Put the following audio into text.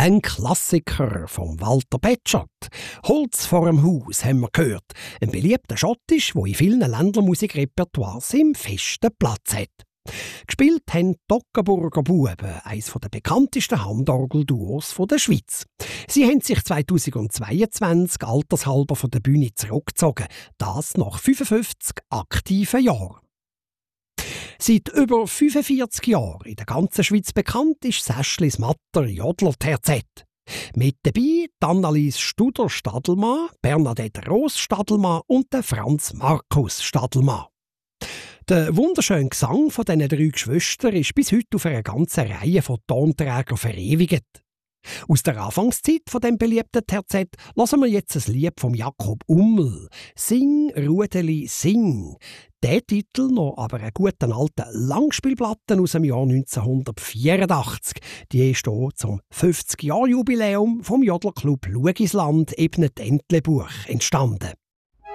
Ein Klassiker von Walter Petschat. «Holz vor dem Haus» haben wir gehört. Ein beliebter Schottisch, der in vielen Ländlermusikrepertoires im festen Platz hat. Gespielt haben die Toggenburger Buben, eines der bekanntesten Handorgelduos der Schweiz. Sie haben sich 2022 altershalber von der Bühne zurückgezogen, das nach 55 aktiven Jahren. Seit über 45 Jahren in der ganzen Schweiz bekannt ist Säschlis Matter Jodler-Terzett. Mit dabei Annalies Studer-Stadelmann, Bernadette Roos-Stadelmann und der Franz Markus Stadelmann. Der wunderschöne Gesang von diesen 3 Geschwistern ist bis heute auf einer ganzen Reihe von Tonträgern verewigt. Aus der Anfangszeit von dem beliebten Terzett hören wir jetzt ein Lied von Jakob Ummel. «Sing, Rudeli, sing». Der Titel noch aber eine guten alten Langspielplatte aus dem Jahr 1984. Die ist hier zum 50-Jahr-Jubiläum vom Jodlerclub Lugisland Ebnet Entlebuch entstanden.